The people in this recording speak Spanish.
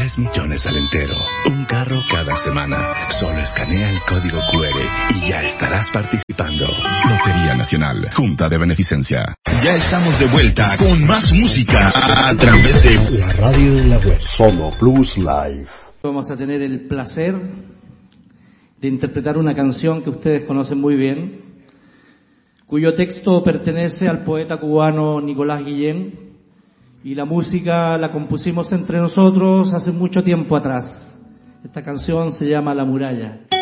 3 millones al entero. Un carro cada semana. Solo escanea el código QR y ya estarás participando. Lotería Nacional, Junta de Beneficencia. Ya estamos de vuelta con más música a través de la radio en la web. Solo Plus Live. Vamos a tener el placer de interpretar una canción que ustedes conocen muy bien, cuyo texto pertenece al poeta cubano Nicolás Guillén, y la música la compusimos entre nosotros hace mucho tiempo atrás. Esta canción se llama La Muralla.